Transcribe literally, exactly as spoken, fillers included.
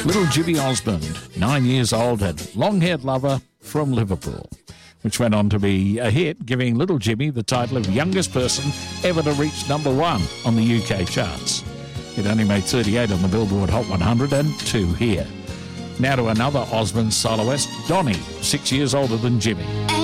Little Jimmy Osmond, nine years old and long-haired lover from Liverpool, which went on to be a hit, giving Little Jimmy the title of youngest person ever to reach number one on the U K charts. It only made thirty-eight on the Billboard Hot one hundred and two here. Now to another Osmond soloist, Donny, six years older than Jimmy.